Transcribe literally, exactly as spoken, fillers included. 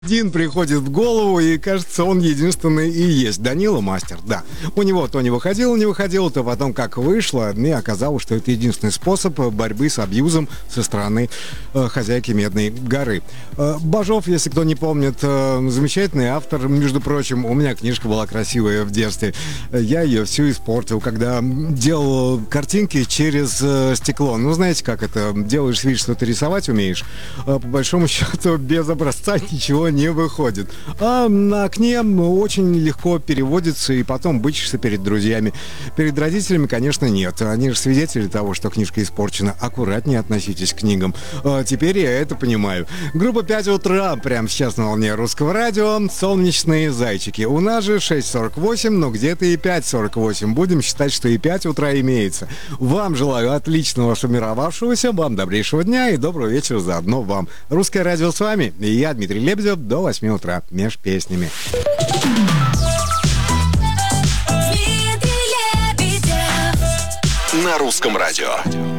Один приходит в голову, и кажется, он единственный и есть. Данила мастер, да. У него то не выходило, не выходило, то потом как вышло, и оказалось, что это единственный способ борьбы с абьюзом со стороны э, хозяйки Медной горы. Э, Бажов, если кто не помнит, э, замечательный автор, между прочим, у меня книжка была красивая в детстве. Я ее всю испортил, когда делал картинки через э, стекло. Ну, знаете, как это? Делаешь вид, что ты рисовать умеешь, а по большому счету без образца ничего не выходит. А на окне очень легко переводится, и потом бычишься перед друзьями. Перед родителями, конечно, нет. Они же свидетели того, что книжка испорчена. Аккуратнее относитесь к книгам. А теперь я это понимаю. Группа пять утра, прямо сейчас на волне Русского радио. Солнечные зайчики. У нас же шесть сорок восемь, но где-то и пять сорок восемь. Будем считать, что и пять утра имеется. Вам желаю отличного сформировавшегося, вам добрейшего дня и доброго вечера заодно вам. Русское радио с вами. И я, Дмитрий Лебедев, до восьми утра меж песнями. На Русском радио.